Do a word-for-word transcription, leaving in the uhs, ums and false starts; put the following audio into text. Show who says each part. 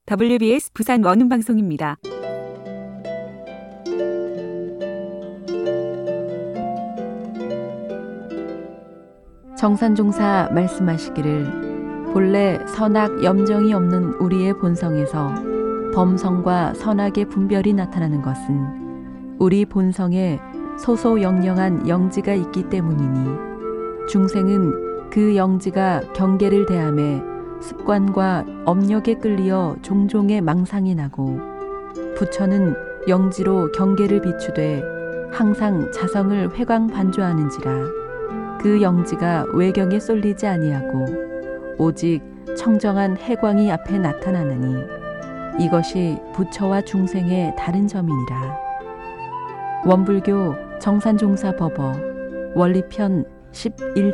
Speaker 1: 더블유비에스 부산 원음방송입니다.
Speaker 2: 정산종사 말씀하시기를 본래 선악 염정이 없는 우리의 본성에서 범성과 선악의 분별이 나타나는 것은 우리 본성에 소소영령한 영지가 있기 때문이니 중생은 그 영지가 경계를 대함에 습관과 업력에 끌리어 종종의 망상이 나고 부처는 영지로 경계를 비추되 항상 자성을 회광반조하는지라 그 영지가 외경에 쏠리지 아니하고 오직 청정한 해광이 앞에 나타나느니 이것이 부처와 중생의 다른 점이니라. 원불교 정산종사법어 원리편 십일